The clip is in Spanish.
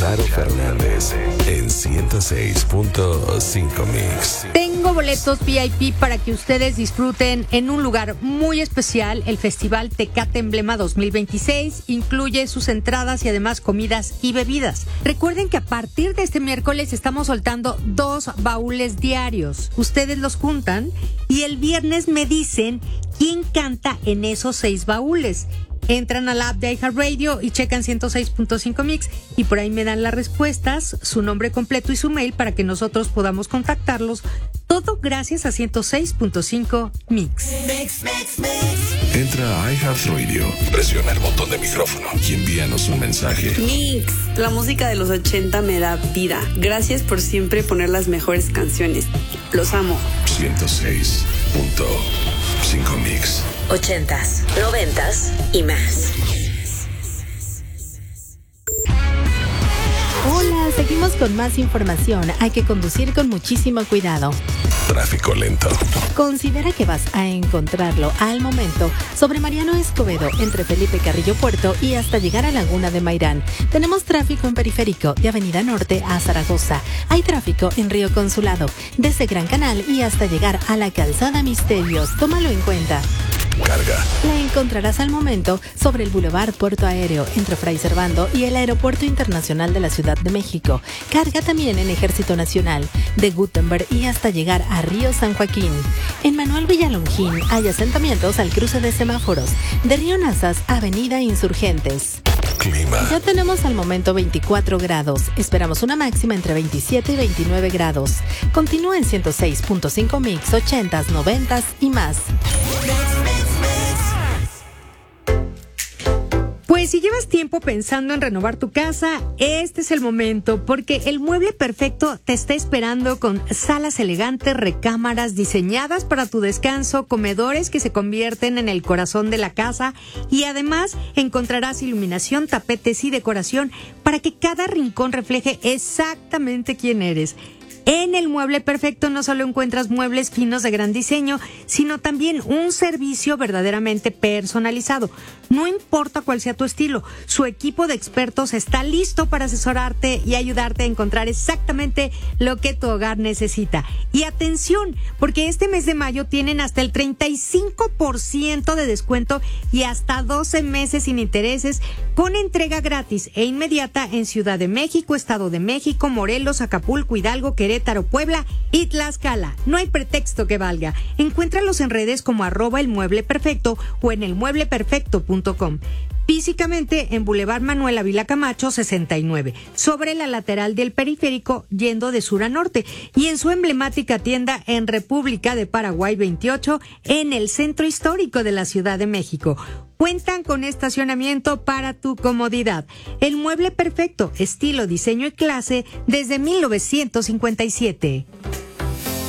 Charo Fernández en 106.5 Mix. Tengo boletos VIP para que ustedes disfruten en un lugar muy especial. El Festival Tecate Emblema 2026 incluye sus entradas y además comidas y bebidas. Recuerden que a partir de este miércoles estamos soltando 2 baúles diarios. Ustedes los juntan y el viernes me dicen quién canta en esos 6 baúles. Entran a la app de iHeartRadio y checan 106.5 Mix y por ahí me dan las respuestas, su nombre completo y su mail para que nosotros podamos contactarlos. Todo gracias a 106.5 Mix. Entra a iHeartRadio, presiona el botón de micrófono y envíanos un mensaje. Mix, la música de los 80 me da vida. Gracias por siempre poner las mejores canciones. Los amo. 106.5 Mix. 80s, 90s y más. Hola, seguimos con más información. Hay que conducir con muchísimo cuidado. Tráfico lento. Considera que vas a encontrarlo al momento sobre Mariano Escobedo, entre Felipe Carrillo Puerto y hasta llegar a Laguna de Mairán. Tenemos tráfico en periférico de Avenida Norte a Zaragoza. Hay tráfico en Río Consulado, desde Gran Canal y hasta llegar a la Calzada Misterios. Tómalo en cuenta. Carga. La encontrarás al momento sobre el Boulevard Puerto Aéreo entre Fray Servando y el Aeropuerto Internacional de la Ciudad de México. Carga también en Ejército Nacional, de Gutenberg y hasta llegar a Río San Joaquín. En Manuel Villalongín hay asentamientos al cruce de semáforos, de Río Nazas a Avenida Insurgentes. Clima. Ya tenemos al momento 24 grados. Esperamos una máxima entre 27 y 29 grados. Continúa en 106.5 Mix, 80s, 90s y más. Pues si llevas tiempo pensando en renovar tu casa, este es el momento, porque el Mueble Perfecto te está esperando con salas elegantes, recámaras diseñadas para tu descanso, comedores que se convierten en el corazón de la casa y además encontrarás iluminación, tapetes y decoración para que cada rincón refleje exactamente quién eres. En el Mueble Perfecto no solo encuentras muebles finos de gran diseño, sino también un servicio verdaderamente personalizado. No importa cuál sea tu estilo, su equipo de expertos está listo para asesorarte y ayudarte a encontrar exactamente lo que tu hogar necesita. Y atención, porque este mes de mayo tienen hasta el 35% de descuento y hasta 12 meses sin intereses con entrega gratis e inmediata en Ciudad de México, Estado de México, Morelos, Acapulco, Hidalgo, Querétaro, Puebla y Tlaxcala. No hay pretexto que valga. Encuéntralos en redes como @elmuebleperfecto o en elmuebleperfecto.com. Físicamente en Boulevard Manuel Ávila Camacho 69, sobre la lateral del periférico yendo de sur a norte, y en su emblemática tienda en República de Paraguay 28 en el centro histórico de la Ciudad de México. Cuentan con estacionamiento para tu comodidad. El Mueble Perfecto, estilo, diseño y clase desde 1957.